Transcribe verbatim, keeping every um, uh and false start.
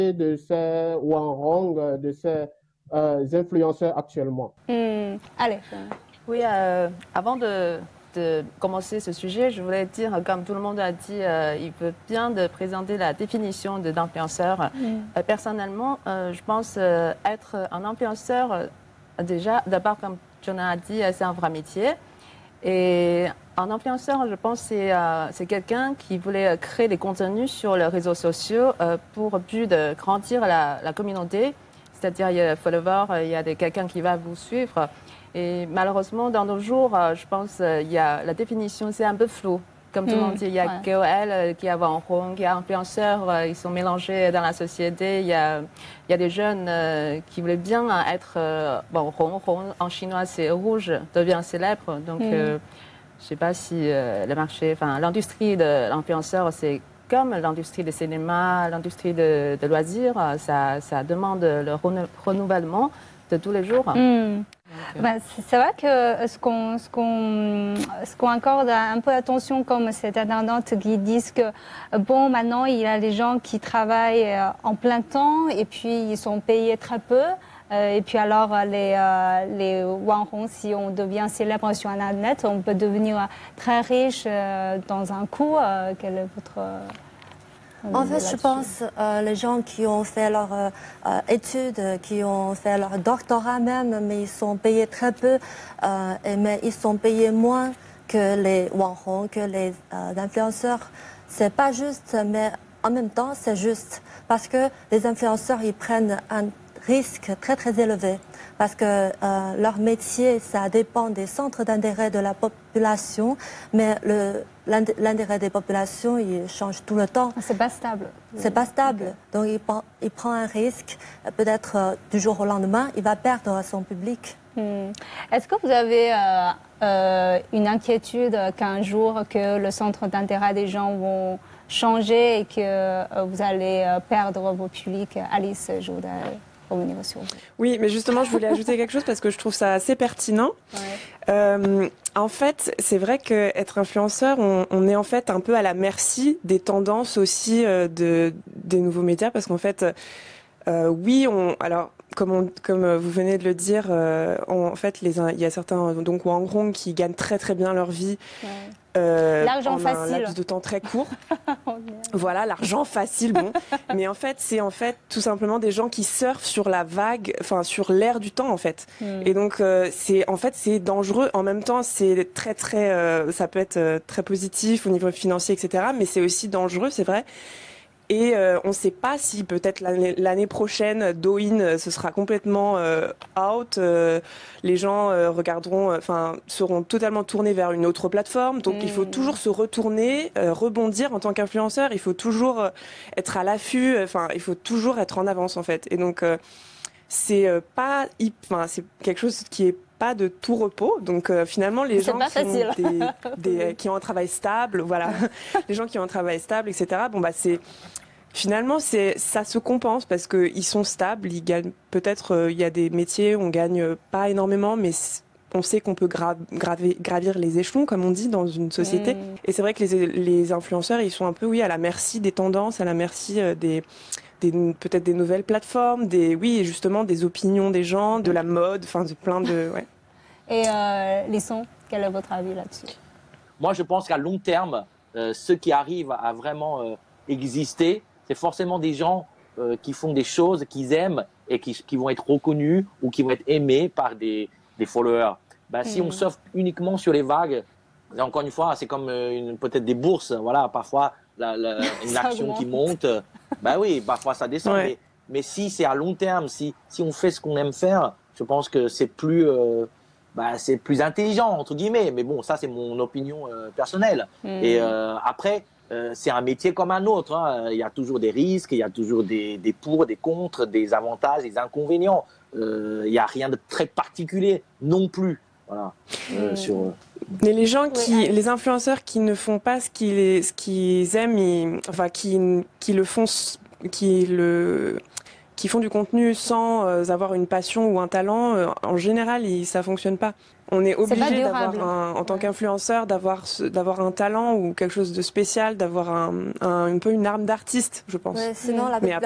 de ces Wanrong, de ces euh, influenceurs actuellement. Mmh. Allez. Oui, euh, avant de, de commencer ce sujet, je voulais dire, comme tout le monde a dit, euh, il veut bien de présenter la définition de d'influenceur. Mmh. Euh, personnellement, euh, je pense euh, être un influenceur, euh, déjà, d'abord, comme John a dit, c'est un vrai métier. Et un influenceur, je pense, c'est euh, c'est quelqu'un qui voulait créer des contenus sur les réseaux sociaux euh, pour but de grandir la, la communauté. C'est-à-dire, il y a des followers, il y a quelqu'un qui va vous suivre. Et malheureusement, dans nos jours, je pense il y a la définition, c'est un peu flou. Comme tout le mmh, monde dit, il y a ouais. K O L qui a Wanrong, il y a influenceurs, ils sont mélangés dans la société. Il y a, il y a des jeunes qui voulaient bien être... Bon, Rong, Rong en chinois, c'est rouge, devient célèbre. Donc, mmh. euh, je ne sais pas si euh, le marché... Enfin, l'industrie de l'influenceur, c'est comme l'industrie du cinéma, l'industrie de, de loisirs. Ça, ça demande le renouvellement de tous les jours. Mmh. Ben, c'est vrai que ce qu'on ce qu'on ce qu'on accorde un peu attention, comme cette internaute qui disent que bon, maintenant il y a des gens qui travaillent en plein temps et puis ils sont payés très peu. Et puis alors les les Wanrong, si on devient célèbre sur Internet, on peut devenir très riche dans un coup. Quel est votre En fait, je pense euh, les gens qui ont fait leurs euh, études, qui ont fait leur doctorat même, mais ils sont payés très peu, euh, et, mais ils sont payés moins que les Wanrong, que les euh, influenceurs. C'est pas juste, mais en même temps, c'est juste. Parce que les influenceurs, ils prennent un risque très très élevé. Parce que euh, leur métier, ça dépend des centres d'intérêt de la population, mais le l'intérêt des populations, il change tout le temps. C'est pas stable. C'est pas stable. Okay. Donc il prend, il prend un risque. Peut-être euh, du jour au lendemain, il va perdre son public. Hmm. Est-ce que vous avez euh, euh, une inquiétude qu'un jour que le centre d'intérêt des gens vont changer et que euh, vous allez perdre vos publics? Alice, je voudrais revenir sur vous. Oui, mais justement, je voulais ajouter quelque chose parce que je trouve ça assez pertinent. Ouais. Euh, en fait, c'est vrai qu'être influenceur, on, on est en fait un peu à la merci des tendances aussi euh, de, des nouveaux médias parce qu'en fait, euh, oui, on, alors comme, on, comme vous venez de le dire, euh, on, en fait, les, il y a certains donc Wanrong qui gagnent très très bien leur vie. Ouais. Euh, l'argent en facile. un laps de temps très court. Voilà, l'argent facile, bon. Mais en fait, c'est en fait tout simplement des gens qui surfent sur la vague, enfin sur l'air du temps en fait. Mm. Et donc euh, c'est en fait c'est dangereux. En même temps, c'est très très, euh, ça peut être euh, très positif au niveau financier, et cetera. Mais c'est aussi dangereux, c'est vrai. Et euh, on ne sait pas si peut-être l'année, l'année prochaine, Douyin, ce sera complètement euh, out. Euh, les gens euh, regarderont, enfin, seront totalement tournés vers une autre plateforme. Donc, mmh. il faut toujours se retourner, euh, rebondir en tant qu'influenceur. Il faut toujours euh, être à l'affût. Enfin, il faut toujours être en avance, en fait. Et donc, euh, c'est euh, pas, enfin, c'est quelque chose qui est pas de tout repos. Donc euh, finalement, les gens qui ont, des, des, qui ont un travail stable, voilà, les gens qui ont un travail stable, et cetera. Bon bah c'est finalement c'est ça se compense parce que ils sont stables, ils gagnent peut-être. Euh, il y a des métiers où on gagne pas énormément, mais on sait qu'on peut gra graver, gravir les échelons, comme on dit, dans une société. Mmh. Et c'est vrai que les, les influenceurs, ils sont un peu, oui, à la merci des tendances, à la merci euh, des peut-être des nouvelles plateformes, des oui justement des opinions des gens, de la mode, enfin de plein de ouais. Et euh, les sons, quel est votre avis là-dessus? Moi, je pense qu'à long terme, euh, ceux qui arrivent à vraiment euh, exister, c'est forcément des gens euh, qui font des choses qu'ils aiment et qui, qui vont être reconnus ou qui vont être aimés par des, des followers. Ben, mmh. Si on surfe uniquement sur les vagues, encore une fois, c'est comme euh, peut-être des bourses, voilà, parfois la, la, une action qui monte, ben oui, parfois ça descend. Ouais. Mais, mais si c'est à long terme, si, si on fait ce qu'on aime faire, je pense que c'est plus, euh, bah, c'est plus intelligent, entre guillemets. Mais bon, ça, c'est mon opinion euh, personnelle. Mmh. Et euh, après, euh, c'est un métier comme un autre. Hein. Il y a toujours des risques, il y a toujours des, des pour, des contre, des avantages, des inconvénients. Euh, il n'y a rien de très particulier non plus. Voilà. Euh, mmh. sur, euh... Mais les gens qui, oui, les influenceurs qui ne font pas ce qu'ils, ce qu'ils aiment, ils, enfin, qui, qui le font, qui le... qui font du contenu sans euh, avoir une passion ou un talent, euh, en général, il, ça fonctionne pas. On est obligé d'avoir, un, en tant ouais. qu'influenceur, d'avoir, d'avoir un talent ou quelque chose de spécial, d'avoir un, un, un peu une arme d'artiste, je pense. Ouais, sinon, la Mais